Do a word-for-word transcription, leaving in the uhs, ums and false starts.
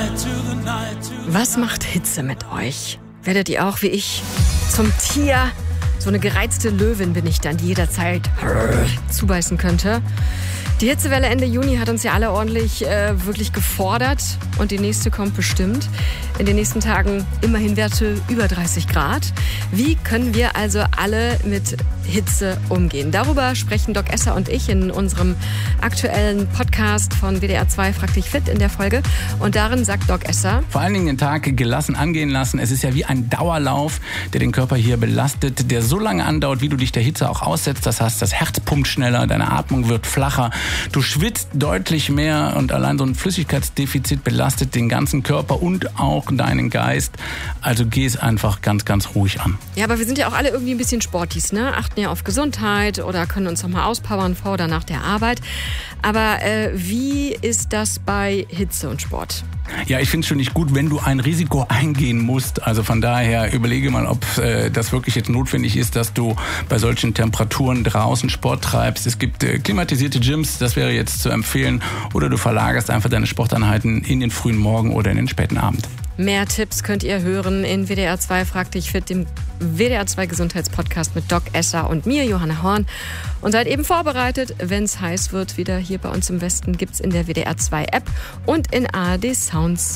Was macht Hitze mit euch? Werdet ihr auch wie ich zum Tier? So eine gereizte Löwin bin ich dann, die jederzeit zubeißen könnte. Die Hitzewelle Ende Juni hat uns ja alle ordentlich äh, wirklich gefordert und die nächste kommt bestimmt. In den nächsten Tagen immerhin Werte über dreißig Grad. Wie können wir also alle mit Hitze umgehen? Darüber sprechen Doc Esser und ich in unserem aktuellen Podcast von W D R zwei Frag dich fit in der Folge. Und darin sagt Doc Esser: Vor allen Dingen den Tag gelassen angehen lassen. Es ist ja wie ein Dauerlauf, der den Körper hier belastet, der so lange andauert, wie du dich der Hitze auch aussetzt. Das heißt, das Herz pumpt schneller, deine Atmung wird flacher. Du schwitzt deutlich mehr und allein so ein Flüssigkeitsdefizit belastet den ganzen Körper und auch deinen Geist. Also geh es einfach ganz, ganz ruhig an. Ja, aber wir sind ja auch alle irgendwie ein bisschen Sportis, ne? Achten ja auf Gesundheit oder können uns noch mal auspowern vor oder nach der Arbeit. Aber äh, wie ist das bei Hitze und Sport? Ja, ich finde es schon nicht gut, wenn du ein Risiko eingehen musst. Also von daher überlege mal, ob äh, das wirklich jetzt notwendig ist, dass du bei solchen Temperaturen draußen Sport treibst. Es gibt äh, klimatisierte Gyms, das wäre jetzt zu empfehlen. Oder du verlagerst einfach deine Sporteinheiten in den frühen Morgen oder in den späten Abend. Mehr Tipps könnt ihr hören in W D R zwei Frag dich fit, dem W D R zwei Gesundheitspodcast mit Doc Esser und mir, Johanna Horn. Und seid eben vorbereitet, wenn es heiß wird. Wieder hier bei uns im Westen gibt's in der W D R zwei App und in A R D Sounds.